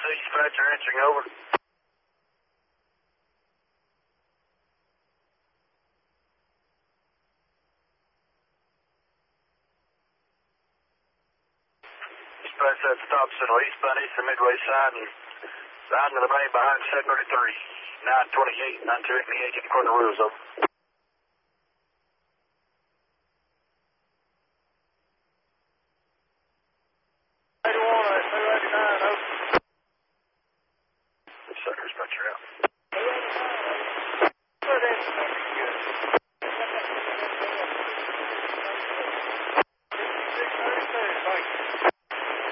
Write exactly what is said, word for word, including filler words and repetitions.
Dispatcher answering over. Dispatch that stop signal eastbound east of Midway side and side of the bay behind seven thirty-three. nine twenty-eight, nine two eight, the agent according to rules, over. eighty-one, two eighty-nine, over. Dispatcher out.